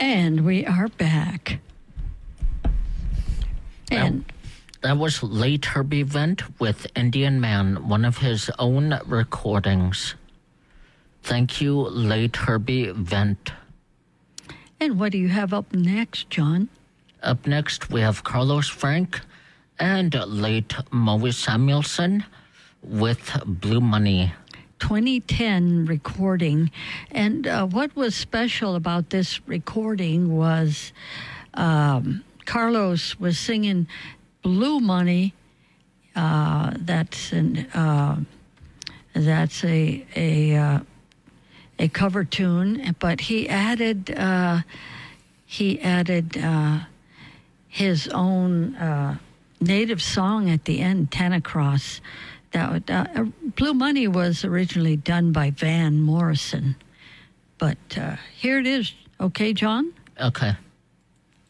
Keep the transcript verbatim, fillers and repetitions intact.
And we are back. And that, that was Late Herbie Vent with Indian Man, one of his own recordings. Thank you, Late Herbie Vent. And what do you have up next, John? Up next, we have Carlos Frank and late Moe Samuelson with Blue Money. twenty ten recording. And uh, what was special about this recording was um, Carlos was singing Blue Money. Uh, that's an uh, that's a a uh, a cover tune, but he added uh, he added uh, his own uh, native song at the end, Tannacross. That uh, Blue Money was originally done by Van Morrison, but uh, here it is. Okay, John? Okay.